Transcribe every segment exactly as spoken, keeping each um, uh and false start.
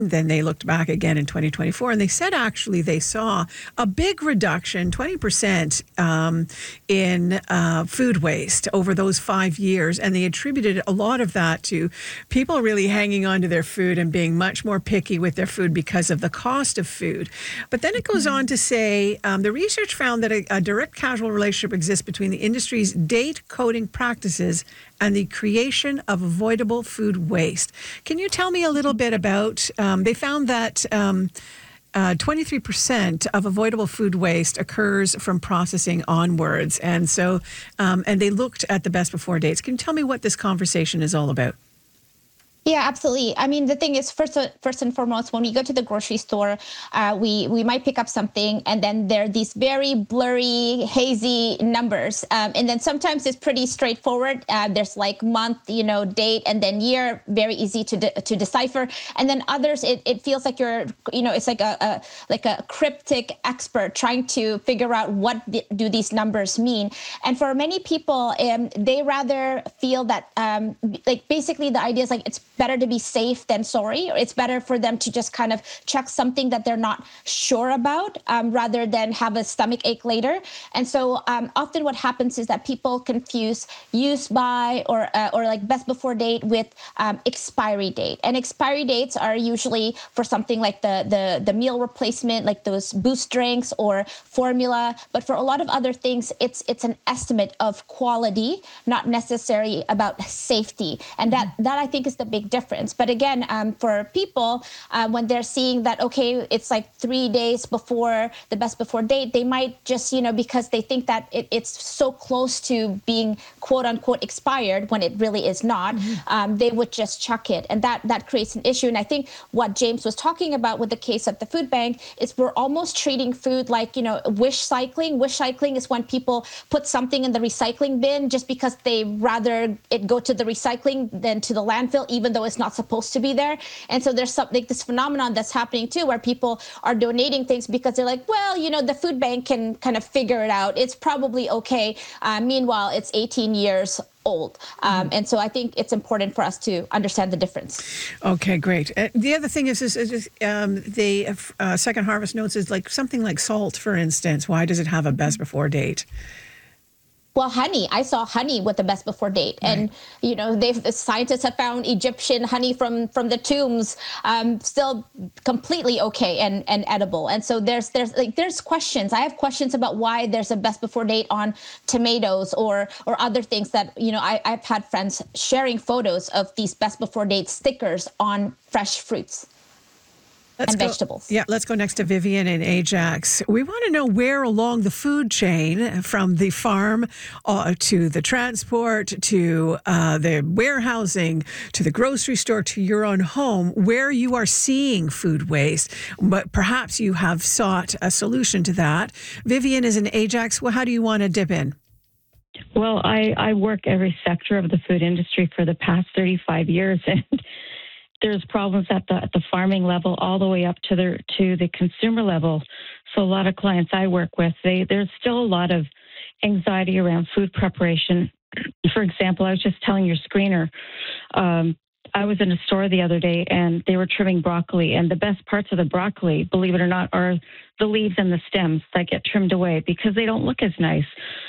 Then they looked back again in twenty twenty-four, and they said actually they saw a big reduction, twenty percent um, in uh, food waste over those five years. And they attributed a lot of that to people really hanging on to their food and being much more picky with their food because of the cost of food. But then it goes on to say um, the research found that a, a direct causal relationship exists between the industry's date coding practices and the creation of avoidable food waste. Can you tell me a little bit about, um, they found that um, uh, twenty-three percent of avoidable food waste occurs from processing onwards. And so, um, and they looked at the best before dates. Can you tell me what this conversation is all about? Yeah, absolutely. I mean, the thing is, first, first and foremost, when we go to the grocery store, uh, we we might pick up something, and then there are these very blurry, hazy numbers, um, and then sometimes it's pretty straightforward. Uh, there's like month, you know, date, and then year, very easy to de- to decipher. And then others, it, it feels like you're, you know, it's like a, a like a cryptic expert trying to figure out what the, do these numbers mean. And for many people, um, they rather feel that, um, like, basically the idea is like it's better to be safe than sorry, or it's better for them to just kind of check something that they're not sure about, um, rather than have a stomach ache later. And so um, often what happens is that people confuse use by or uh, or like best before date with um, expiry date. And expiry dates are usually for something like the the the meal replacement, like those boost drinks or formula. But for a lot of other things, it's it's an estimate of quality, not necessarily about safety. And that that I think is the big difference. But again, um, for people, uh, when they're seeing that, okay, it's like three days before the best before date, they might just, you know, because they think that it, it's so close to being quote unquote expired when it really is not, mm-hmm. um, they would just chuck it. And that, that creates an issue. And I think what James was talking about with the case of the food bank is we're almost treating food like, you know, wish cycling. Wish cycling is when people put something in the recycling bin just because they rather it go to the recycling than to the landfill, even though it's not supposed to be there. And so there's something, this phenomenon that's happening too, where people are donating things because they're like, well, you know, the food bank can kind of figure it out. It's probably okay. Uh, meanwhile, it's eighteen years old. Um, mm-hmm. And so I think it's important for us to understand the difference. Okay, great. Uh, the other thing is, is, is um, the uh, Second Harvest notes is like something like salt, for instance. Why does it have a best before date? Well, honey, I saw honey with the best before date. Right. And, you know, they've, the scientists have found Egyptian honey from, from the tombs um, still completely okay and, and edible. And so there's there's like there's questions. I have questions about why there's a best before date on tomatoes or or other things that, you know, I, I've had friends sharing photos of these best before date stickers on fresh fruits. Let's and go, vegetables. Yeah, let's go next to Vivian in Ajax. We want to know where along the food chain, from the farm uh, to the transport, to uh, the warehousing, to the grocery store, to your own home, where you are seeing food waste. But perhaps you have sought a solution to that. Vivian is in Ajax. Well, how do you want to dip in? Well, I, I work every sector of the food industry for the past thirty-five years, and there's problems at the at the farming level all the way up to the to the consumer level. So a lot of clients I work with, they there's still a lot of anxiety around food preparation. For example, I was just telling your screener, um, I was in a store the other day and they were trimming broccoli, and the best parts of the broccoli, believe it or not, are the leaves and the stems that get trimmed away because they don't look as nice.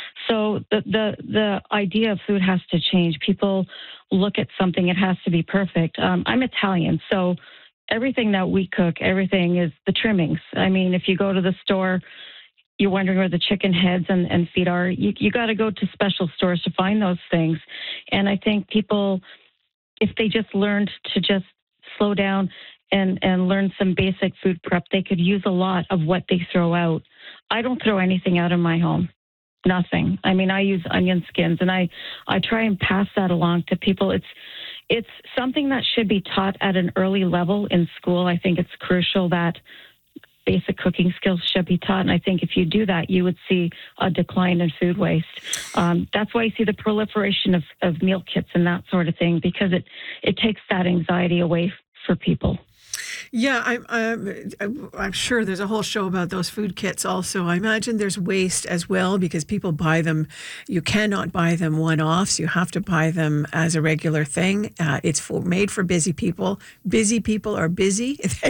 So the the the idea of food has to change. People look at something, it has to be perfect. Um, I'm Italian, so everything that we cook, everything is the trimmings. I mean, if you go to the store, you're wondering where the chicken heads and, and feet are. You, you got to go to special stores to find those things. And I think people, if they just learned to just slow down and, and learn some basic food prep, they could use a lot of what they throw out. I don't throw anything out in my home. Nothing. I mean, I use onion skins, and I, I try and pass that along to people. It's it's something that should be taught at an early level in school. I think it's crucial that basic cooking skills should be taught, and I think if you do that, you would see a decline in food waste. Um, that's why you see the proliferation of, of meal kits and that sort of thing, because it, it takes that anxiety away for people. Yeah, I'm, I'm, I'm sure there's a whole show about those food kits also. I imagine there's waste as well because people buy them. You cannot buy them one-offs. You have to buy them as a regular thing. Uh, it's for, made for busy people. Busy people are busy.